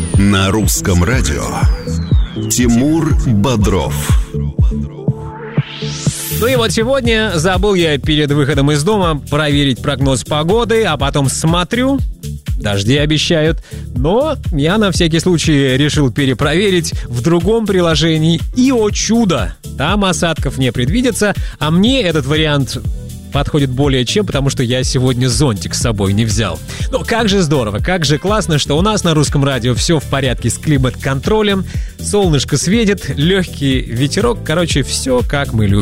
На русском радио Тимур Бодров. Ну и вот сегодня забыл я перед выходом из дома проверить прогноз погоды, а потом смотрю, дожди обещают. Но я на всякий случай решил перепроверить в другом приложении. И, о чудо, там осадков не предвидится, а мне этот вариант подходит более чем, потому что я сегодня зонтик с собой не взял. Но как же здорово, как же классно, что у нас на русском радио все в порядке с климат-контролем. Солнышко светит, легкий ветерок, короче, все как мы любим.